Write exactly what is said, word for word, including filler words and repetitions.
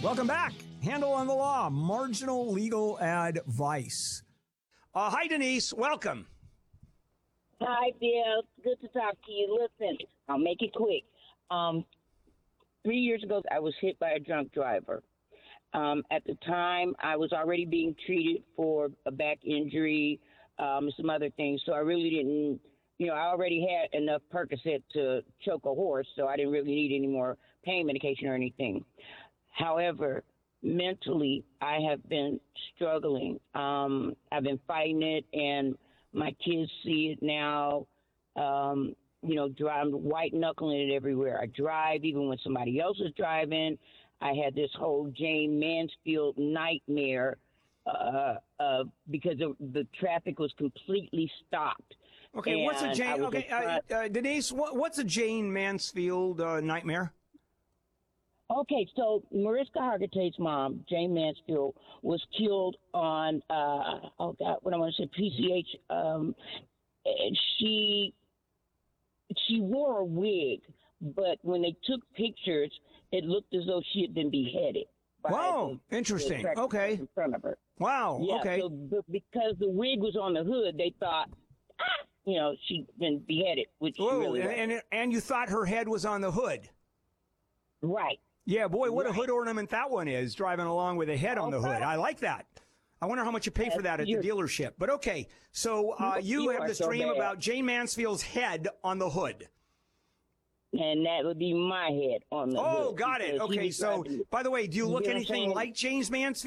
Welcome back. Handle on the Law, marginal legal advice. Uh, hi, Denise. Welcome. Hi, Bill. Good to talk to you. Listen, I'll make it quick. Um, three years ago, I was hit by a drunk driver. Um, at the time, I was already being treated for a back injury, um, some other things. So I really didn't, you know, I already had enough Percocet to choke a horse, so I didn't really need any more pain medication or anything. However, mentally, I have been struggling. Um, I've been fighting it, and my kids see it now. Um, you know, I'm white knuckling it everywhere. I drive, even when somebody else is driving. I had this whole Jane Mansfield nightmare uh, uh, because of, the traffic was completely stopped. Okay, and what's a Jane? Okay, uh, uh, Denise, what, what's a Jane Mansfield uh, nightmare? Okay, so Mariska Hargitay's mom, Jane Mansfield, was killed on, uh, oh, God, what I want to say, P C H. Um, and she, she wore a wig, but when they took pictures, it looked as though she had been beheaded. Wow, the, interesting. The okay. In front of her. Wow, yeah, okay. So, but because the wig was on the hood, they thought, ah, you know, she'd been beheaded, which Whoa, she really and, wasn't. and, and you thought her head was on the hood. Right. Yeah, boy, what right. a hood ornament that one is, driving along with a head on the hood. I like that. I wonder how much you pay for that at the dealership. But okay, so uh, you, you have this so dream bad. about Jane Mansfield's head on the hood. And that would be my head on the hood. Oh, got it. Okay, so, by the way, do you look You know what I'm anything saying? like Jane Mansfield?